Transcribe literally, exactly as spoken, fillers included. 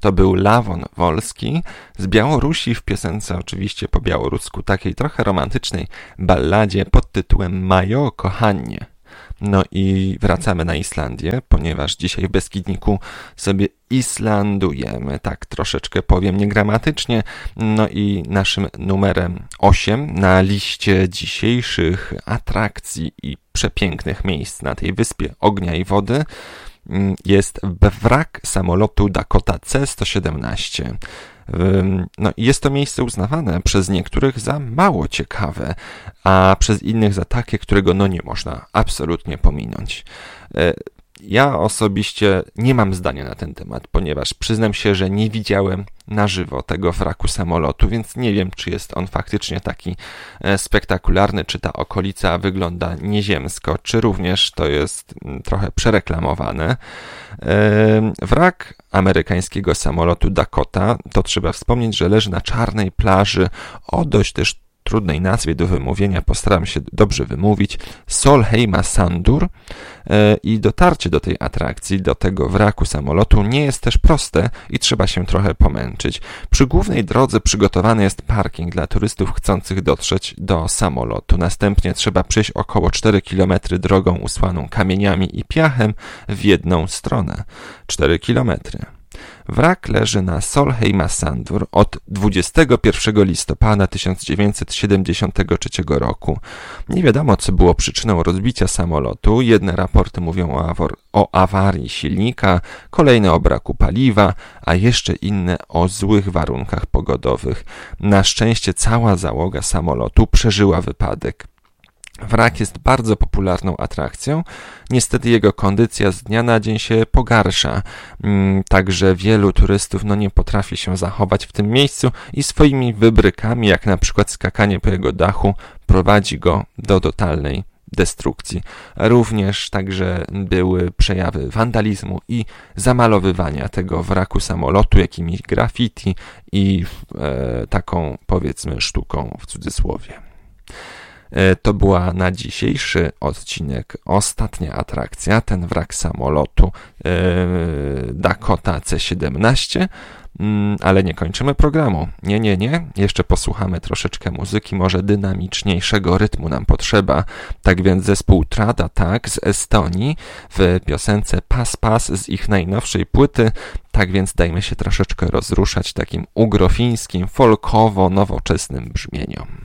to był Lawon Wolski z Białorusi w piosence oczywiście po białorusku, takiej trochę romantycznej balladzie pod tytułem Majo kochanie. No i wracamy na Islandię, ponieważ dzisiaj w Beskidniku sobie islandujemy, tak troszeczkę powiem niegramatycznie. No i naszym numerem osiem na liście dzisiejszych atrakcji i przepięknych miejsc na tej wyspie ognia i wody jest wrak samolotu Dakota C sto siedemnaście. No i jest to miejsce uznawane przez niektórych za mało ciekawe, a przez innych za takie, którego no nie można absolutnie pominąć. Ja osobiście nie mam zdania na ten temat, ponieważ przyznam się, że nie widziałem na żywo tego wraku samolotu, więc nie wiem, czy jest on faktycznie taki spektakularny, czy ta okolica wygląda nieziemsko, czy również to jest trochę przereklamowane. Wrak amerykańskiego samolotu Dakota, to trzeba wspomnieć, że leży na czarnej plaży o dość też trudnej nazwie do wymówienia, postaram się dobrze wymówić, Solheima Sandur, i dotarcie do tej atrakcji, do tego wraku samolotu nie jest też proste i trzeba się trochę pomęczyć. Przy głównej drodze przygotowany jest parking dla turystów chcących dotrzeć do samolotu. Następnie trzeba przejść około cztery kilometry drogą usłaną kamieniami i piachem w jedną stronę. cztery kilometry. Wrak leży na Solheima Sandur od dwudziestego pierwszego listopada tysiąc dziewięćset siedemdziesiątego trzeciego roku. Nie wiadomo, co było przyczyną rozbicia samolotu. Jedne raporty mówią o, awor- o awarii silnika, kolejne o braku paliwa, a jeszcze inne o złych warunkach pogodowych. Na szczęście cała załoga samolotu przeżyła wypadek. Wrak jest bardzo popularną atrakcją, niestety jego kondycja z dnia na dzień się pogarsza, także wielu turystów no nie potrafi się zachować w tym miejscu i swoimi wybrykami, jak na przykład skakanie po jego dachu, prowadzi go do totalnej destrukcji. Również także były przejawy wandalizmu i zamalowywania tego wraku samolotu jakimiś graffiti i e, taką, powiedzmy, sztuką w cudzysłowie. To była na dzisiejszy odcinek ostatnia atrakcja, ten wrak samolotu Dakota C siedemnaście, ale nie kończymy programu. Nie, nie, nie. Jeszcze posłuchamy troszeczkę muzyki, może dynamiczniejszego rytmu nam potrzeba. Tak więc zespół Trad Attack z Estonii w piosence Pas Pas z ich najnowszej płyty. Tak więc dajmy się troszeczkę rozruszać takim ugrofińskim, folkowo-nowoczesnym brzmieniom.